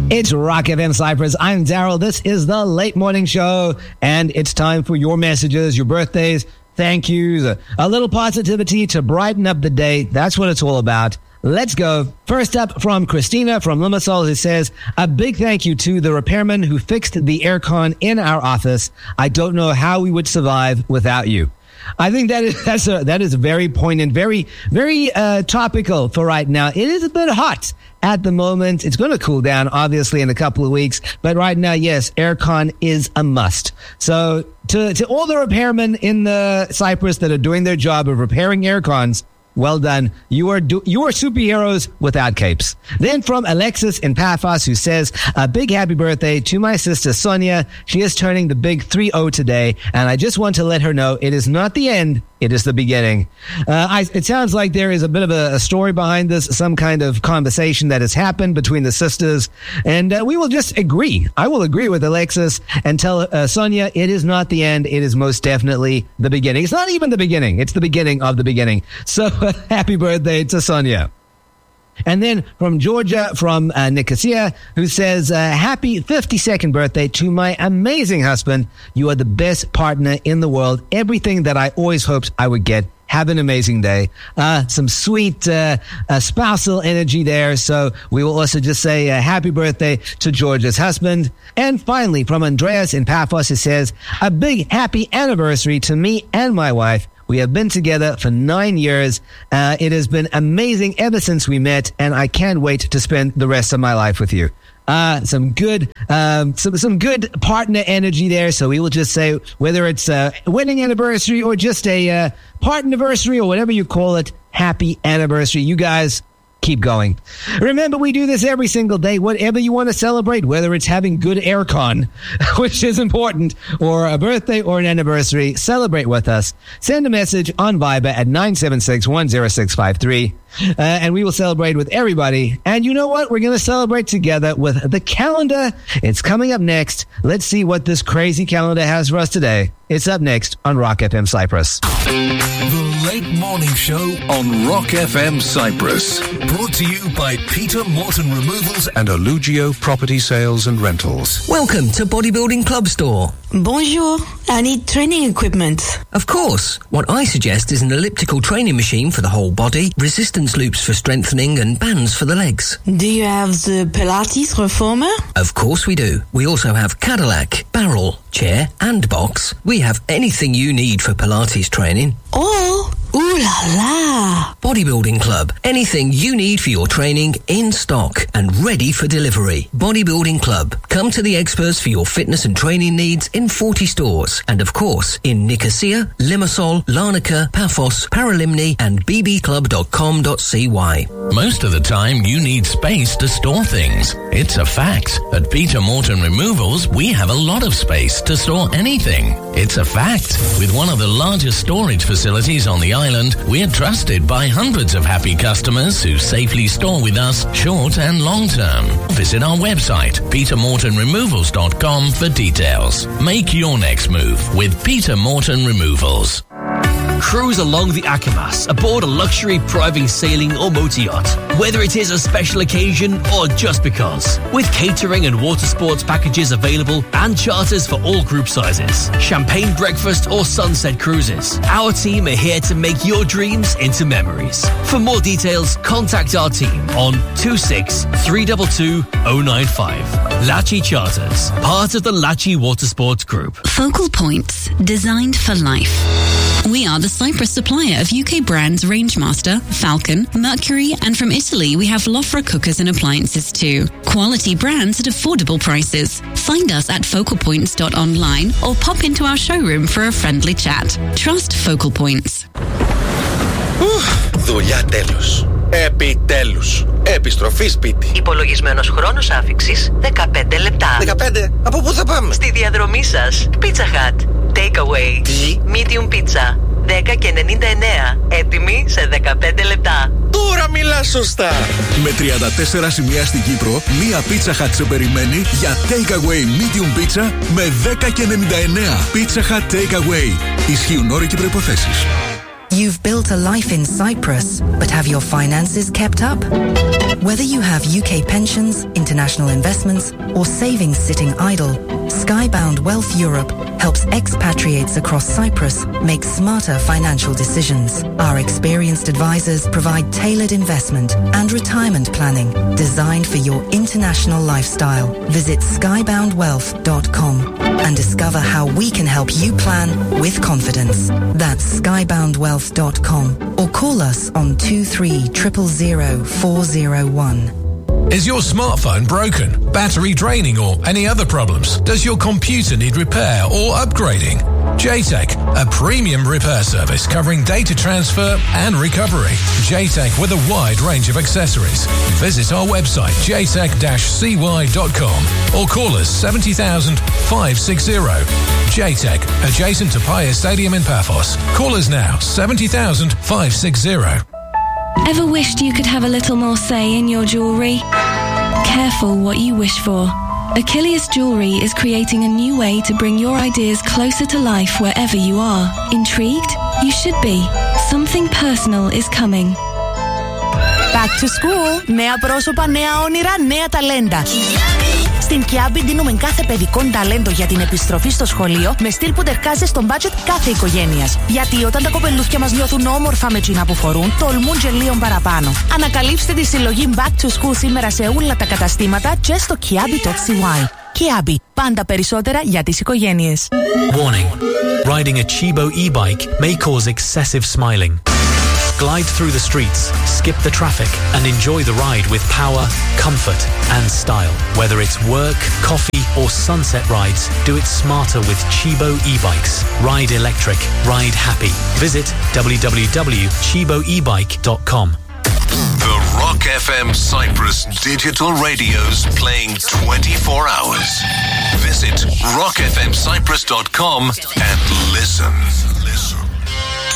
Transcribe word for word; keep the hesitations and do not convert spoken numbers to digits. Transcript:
It's Rock F M Cyprus. I'm Daryl. This is the Late Morning Show, and it's time for your messages, your birthdays, thank yous, a, a little positivity to brighten up the day. That's what it's all about. Let's go. First up from Christina from Limassol, who says, a big thank you to the repairman who fixed the aircon in our office. I don't know how we would survive without you. I think that is that's a, that is very poignant, very, very uh, topical for right now. It is a bit hot at the moment. It's going to cool down, obviously, in a couple of weeks. But right now, yes, aircon is a must. So to, to all the repairmen in the Cyprus that are doing their job of repairing aircons, well done. You are do- you are superheroes without capes. Then from Alexis in Paphos, who says, a big happy birthday to my sister Sonia. She is turning the big three oh today, and I just want to let her know it is not the end. It is the beginning. Uh, I, it sounds like there is a bit of a, a story behind this, some kind of conversation that has happened between the sisters, and uh, we will just agree. I will agree with Alexis and tell uh, Sonia it is not the end. It is most definitely the beginning. It's not even the beginning. It's the beginning of the beginning. So happy birthday to Sonia. And then from Georgia, from uh, Nicosia, who says, uh, happy fifty-second birthday to my amazing husband. You are the best partner in the world. Everything that I always hoped I would get. Have an amazing day. Uh, some sweet uh, uh, spousal energy there. So we will also just say uh, happy birthday to Georgia's husband. And finally, from Andreas in Paphos, who says, a big happy anniversary to me and my wife. We have been together for nine years. Uh, it has been amazing ever since we met, and I can't wait to spend the rest of my life with you. Uh, some good, um, some, some good partner energy there. So we will just say, whether it's a wedding anniversary or just a, uh, partnerversary or whatever you call it, happy anniversary. You guys keep going. Remember, we do this every single day. Whatever you want to celebrate, whether it's having good aircon, which is important, or a birthday or an anniversary, celebrate with us. Send a message on Viber at nine seven six, one zero six five three. Uh, and we will celebrate with everybody. And you know what? We're going to celebrate together with the calendar. It's coming up next. Let's see what this crazy calendar has for us today. It's up next on Rock F M Cyprus. The Late Morning Show on Rock F M Cyprus. Brought to you by Peter Morton Removals and Alugio Property Sales and Rentals. Welcome to Bodybuilding Club Store. Bonjour. I need training equipment. Of course. What I suggest is an elliptical training machine for the whole body, resistance loops for strengthening, and bands for the legs. Do you have the Pilates Reformer? Of course we do. We also have Cadillac, barrel, chair, and box. We have anything you need for Pilates training. Oh, ooh la la. Bodybuilding Club. Anything you need for your training in stock and ready for delivery. Bodybuilding Club. Come to the experts for your fitness and training needs in forty stores. And of course, in Nicosia, Limassol, Larnaca, Paphos, Paralimni, and b b club dot com dot c y. Most of the time, you need space to store things. It's a fact. At Peter Morton Removals, we have a lot of space to store anything. It's a fact. With one of the largest storage facilities on the island, we're trusted by hundreds of happy customers who safely store with us short and long term. Visit our website, peter morton removals dot com, for details. Make your next move with Peter Morton Removals. Cruise along the Akamas aboard a luxury private sailing or motor yacht, whether it is a special occasion or just because. With catering and water sports packages available and charters for all group sizes, champagne breakfast or sunset cruises, our team are here to make your dreams into memories. For more details, contact our team on two six three two two zero nine five. Lachi Charters, part of the Lachi Water Sports Group. Focal Points, designed for life. We are the Cyprus supplier of U K brands Rangemaster, Falcon, Mercury, and from Italy we have Lofra cookers and appliances too. Quality brands at affordable prices. Find us at focal points dot online or pop into our showroom for a friendly chat. Trust Focal Points. Δουλειά τέλος. Επιτέλους. Επιστροφή σπίτι. Υπολογισμένος χρόνος άφιξης δεκαπέντε λεπτά. δεκαπέντε. Από πού θα πάμε? Στη διαδρομή σας. Pizza Hut. Takeaway. Τι? Medium pizza. δέκα και ενενήντα εννέα. Έτοιμη σε δεκαπέντε λεπτά. Τώρα μιλάς σωστά. Με τριάντα τέσσερα σημεία στην Κύπρο, μία Pizza Hut σε περιμένει για Takeaway Medium Pizza με δέκα και ενενήντα εννέα. Pizza Hut Takeaway. Ισχύουν όροι και προϋποθέσεις. You've built a life in Cyprus, but have your finances kept up? Whether you have U K pensions, international investments, or savings sitting idle, Skybound Wealth Europe helps expatriates across Cyprus make smarter financial decisions. Our experienced advisors provide tailored investment and retirement planning designed for your international lifestyle. Visit skybound wealth dot com and discover how we can help you plan with confidence. That's skybound wealth dot com or call us on two three zero zero zero four zero one. Is your smartphone broken, battery draining, or any other problems? Does your computer need repair or upgrading? J TEC, a premium repair service covering data transfer and recovery. J TEC with a wide range of accessories. Visit our website j tech dash c y dot com or call us seventy thousand five sixty. J TEC, adjacent to Paya Stadium in Paphos. Call us now, seventy thousand five sixty. Ever wished you could have a little more say in your jewellery? Careful what you wish for. Achilles Jewellery is creating a new way to bring your ideas closer to life wherever you are. Intrigued? You should be. Something personal is coming. Back to school. Νέα πρόσωπα, νέα όνειρα, νέα ταλέντα. Στην Kiabi δίνουμε κάθε παιδικό ταλέντο για την επιστροφή στο σχολείο με στυλ που ταιριάζει στο budget κάθε οικογένειας. Γιατί όταν τα κοπελούθια μας νιώθουν όμορφα με τσίνα που φορούν, τολμούν και λίγο παραπάνω. Ανακαλύψτε τη συλλογή Back to School σήμερα σε όλα τα καταστήματα και στο kiabi.cy. Kiabi. Πάντα περισσότερα για τις οικογένειες. Warning. Riding a Chibo e-bike may cause excessive smiling. Glide through the streets, skip the traffic, and enjoy the ride with power, comfort, and style. Whether it's work, coffee, or sunset rides, do it smarter with Chibo e-bikes. Ride electric, ride happy. Visit w w w dot chibo e bike dot com. The Rock F M Cyprus digital radios playing twenty-four hours. Visit rock f m cyprus dot com and listen. Listen.